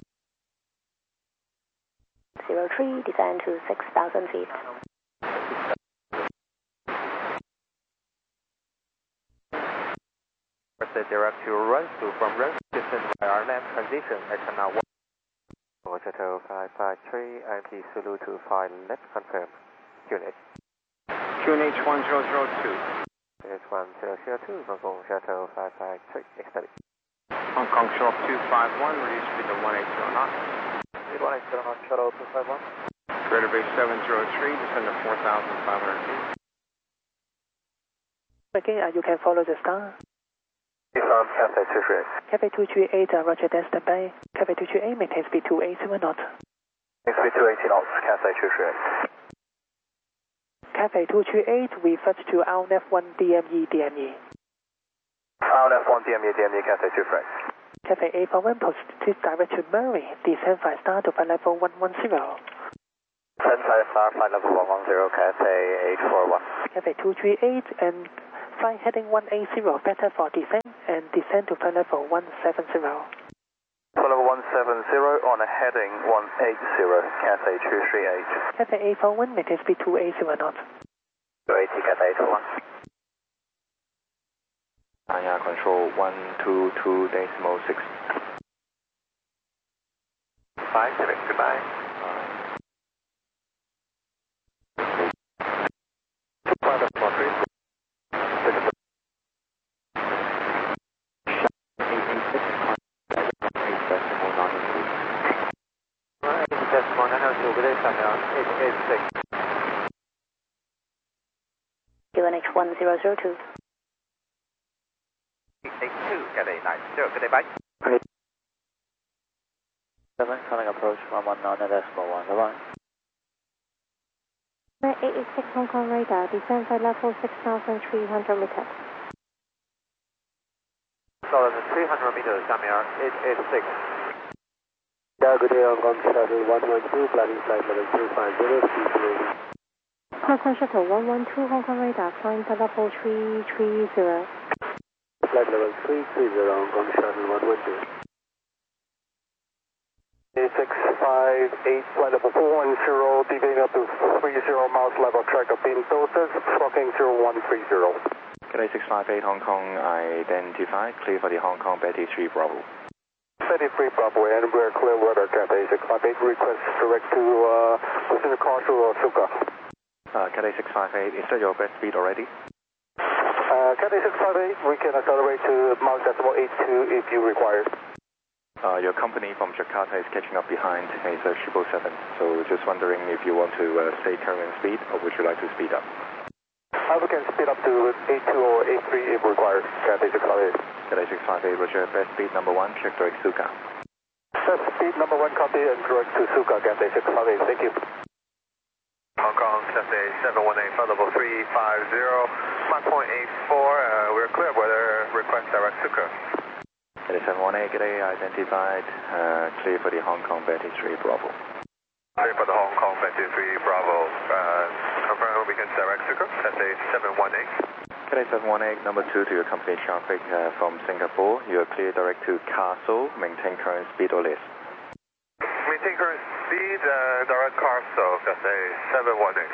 zero three, descend to six thousand feet.
Proceed direct to Runsu from Runsu, distance by R N A M transition at now one. Hotel five five three, I M P Zulu two five, left confirm. Q N H.
Q N H one zero zero two.
H one zero zero two, Hong Kong Shuttle five five three, extended.
Hong Kong Shuttle two five one, reduce speed to one eighty knots.
Speed one eighty knots, Shuttle two five one.
Greater Bay seven zero three, descend to four thousand five hundred feet.
Again, uh, you can follow the star.
Confirm Cathay two three eight.
Cathay two three eight, uh, Roger, then stand by. Cathay two three eight, maintain speed two eighty knots.
Speed two eighty knots, Cathay two three eight.
Cathay two three eight, refers to R N F one D M E D M E.
R N F one D M E D M E, Cathay two three eight.
Cathay eight four one, proceed direct to Murray, descend five star to flight level one one zero.
Descend five star, flight level one one zero, Cathay eight four one.
Cathay two three eight and flight heading one eighty, better for descent, and descend to flight level one seventy.
Flight level one seventy on a heading one eighty, Cathay two three eight.
Cathay eight four one, maintain speed two eighty knots.
two eighty, Cathay eight four one.
Sanya control one two two decimal six.
Five, direct, goodbye. Flight level four three. Decimal nine oh two, good day, Sanya, eight eight six.
U N H one zero zero two.
eight two, Cathay nine zero, good day, bye.
Okay.
seven, calling approach one one nine decimal one, goodbye.
eight eight six Hong Kong radar, descend flight level six thousand three hundred meters.
six thousand three hundred meters, Sanya, eight eight six.
Yeah, good day, Hong Kong Shuttle one one two, planning flight level two five zero, speed two eighty.
Hong Kong Shuttle one one two, Hong Kong radar, climb to level three three zero.
Flight level three three zero, Hong Kong Shuttle one one two. eight six five eight, flight level four one zero, deviating up to three zero miles, level track of being filters, squawking zero one three zero.
Cathay six five eight Hong Kong identified, clear for the Hong Kong Betty three Bravo.
thirty-three Bravo, and we're clear weather, Cathay six five eight, request direct to uh, Lieutenant Carso or Suka.
Uh, Cathay six five eight, is that your best speed already?
Uh, Cathay six five eight, we can accelerate to Mount Decimal eight two if you require.
Uh, your company from Jakarta is catching up behind, it's a triple seven, so just wondering if you want to uh, stay current speed or would you like to speed up?
Uh, we can speed up to eight two or eight three if required, Cathay six five eight.
Cathay six five eight, Roger, best speed number one, check direct Suka.
Best speed number one, copy and direct to Suka, Cathay six five eight, thank you.
Hong Kong, Cathay seven one eight, flight level three five zero, Mach point eight four, uh, we're clear weather, request direct Suka.
Cathay seven one eight, Cathay identified, uh, clear for the Hong Kong Betty three Bravo.
Clear for the Hong Kong Betty three Bravo, uh, confirm we can direct Suka, Cathay seven one eight.
Cathay seven one eight, number two to your company traffic uh, from Singapore, you are clear direct to Castle, maintain current speed or less.
Maintain current speed, uh, direct Carso, Cathay seven one eight.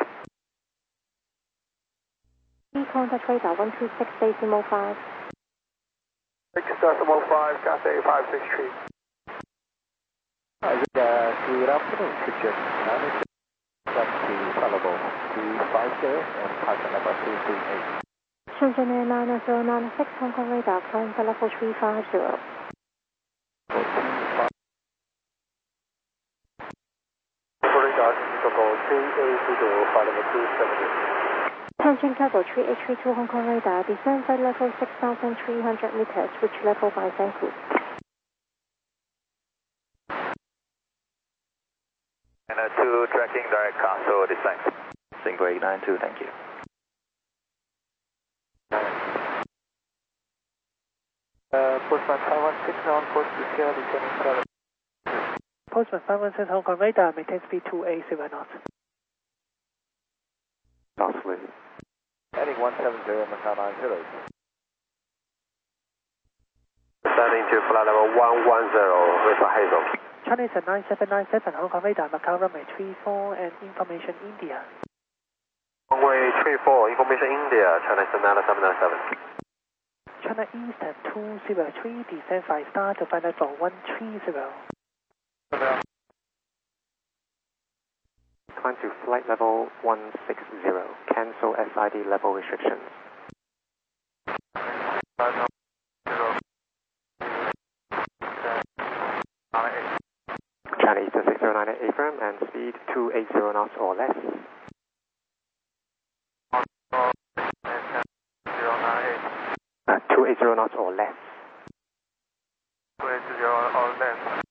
Contact radar one two six decimal five.
six decimal five, Cathay five six three.
Hi, uh, good afternoon, could you manage back to Falabo two five zero and passenger number two three eight.
Shenzhen Air nine zero nine six, Hong Kong radar, climb to level three five zero.
Radar, Protocol three eighty, flight level two seventy.
Tianjin Tower three eight three two Hong Kong radar, descend flight level six thousand three hundred meters, which level by Senku.
And uh, two tracking direct Castle descent.
Single eight nine two, thank you.
Uh, Postman five one six on course to Sierra, Lieutenant Carlo.
Postman five one six Hong Kong radar, maintain speed two eighty knots.
Lastly.
Heading one seven zero, Macau nine zero.
Descending to flight level one one zero, River Hazel.
Chinese at nine seven nine seven, Hong Kong radar, Macau runway three four and information India.
Runway three four, information India, China Eastern nine seven nine seven.
China Eastern two zero three, descend five star to flight level one three zero.
Climb to flight level one six zero, cancel S I D level restrictions. China Eastern six zero nine eight affirm and speed two eighty knots or less. Uh, two eighty knots or less.
two eighty or less.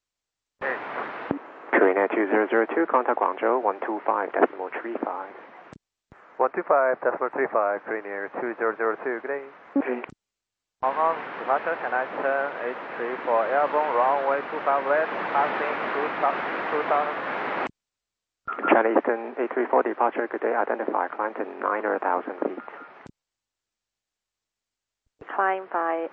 Korean Air two zero zero two, contact Guangzhou one two five decimal three five.
one two five decimal three five, Korean Air two zero zero two, good day.
Okay.
Hong Kong, departure China Eastern eight three four, airborne runway two five west, passing two thousand.
China Eastern eight three four, departure, good day, identify, climb to nine thousand feet.
climb by